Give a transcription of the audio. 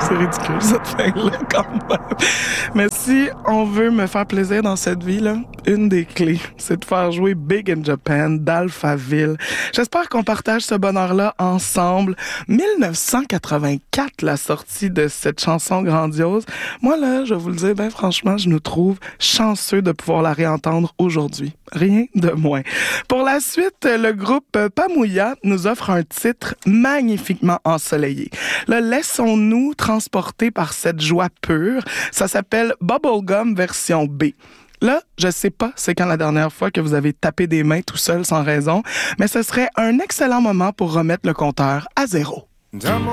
C'est ridicule, cette fin-là, quand même. Mais si on veut me faire plaisir dans cette vie-là, une des clés, c'est de faire jouer Big in Japan d'Alphaville. J'espère qu'on partage ce bonheur-là ensemble. 1984, la sortie de cette chanson grandiose. Moi, là, je vais vous le dire, ben franchement, je nous trouve chanceux de pouvoir la réentendre aujourd'hui. Rien de moins. Pour la suite, le groupe Pamouya nous offre un titre magnifiquement ensoleillé. Là, laissons-nous transporter par cette joie pure. Ça s'appelle Bubblegum version B. Là, je sais pas c'est quand la dernière fois que vous avez tapé des mains tout seul sans raison, mais ce serait un excellent moment pour remettre le compteur à zéro.